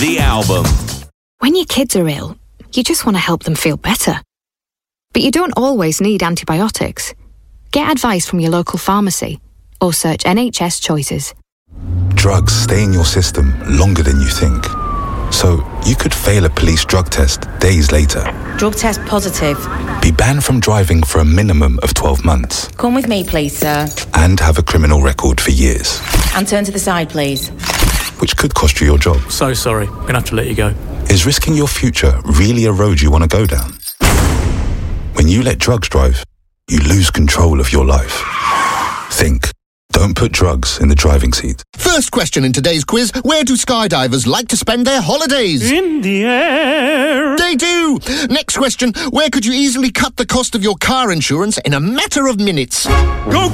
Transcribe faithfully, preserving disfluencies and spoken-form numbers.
The Album. When your kids are ill, you just want to help them feel better. But you don't always need antibiotics. Get advice from your local pharmacy or search N H S Choices. Drugs stay in your system longer than you think. So you could fail a police drug test days later. Drug test positive. Be banned from driving for a minimum of twelve months. Come with me, please, sir. And have a criminal record for years. And turn to the side, please. Which could cost you your job. So sorry, I'm going to have to let you go. Is risking your future really a road you want to go down? When you let drugs drive, you lose control of your life. Think. Don't put drugs in the driving seat. First question in today's quiz, where do skydivers like to spend their holidays? In the air. They do. Next question, where could you easily cut the cost of your car insurance in a matter of minutes? Go